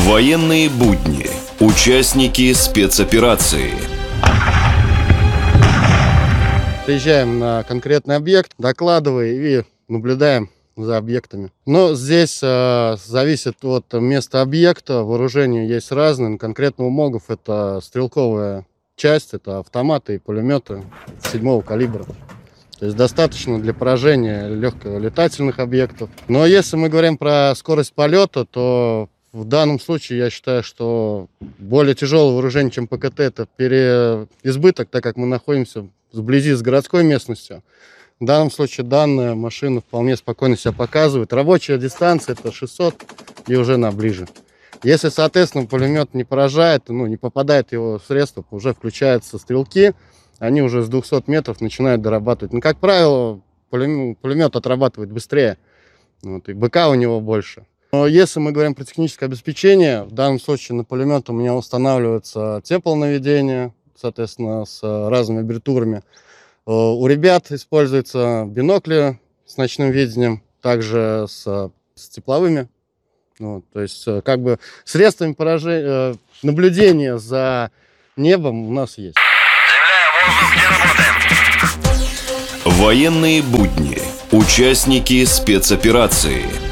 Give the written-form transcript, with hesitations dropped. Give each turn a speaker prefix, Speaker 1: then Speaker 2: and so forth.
Speaker 1: Военные будни. Участники спецоперации.
Speaker 2: Приезжаем на конкретный объект, докладываем и наблюдаем за объектами. Но здесь зависит от места объекта. Вооружение есть разное. Конкретно у МОГов это стрелковая часть, это автоматы и пулеметы 7-го калибра. То есть достаточно для поражения легколетательных объектов. Но если мы говорим про скорость полета, то в данном случае я считаю, что более тяжелое вооружение, чем ПКТ, это переизбыток, так как мы находимся вблизи с городской местностью. В данном случае данная машина вполне спокойно себя показывает. Рабочая дистанция это 600 и уже на ближе. Если, соответственно, пулемет не поражает, не попадает в его средства, уже включаются стрелки, они уже с 200 метров начинают дорабатывать. Но, как правило, пулемет отрабатывает быстрее, и БК у него больше. Но если мы говорим про техническое обеспечение, в данном случае на пулемет у меня устанавливается теплонаведение, соответственно, с разными абервиатурами. У ребят используются бинокли с ночным видением, также с тепловыми. То есть, средствами наблюдения за небом у нас есть.
Speaker 1: Военные будни. Участники спецоперации.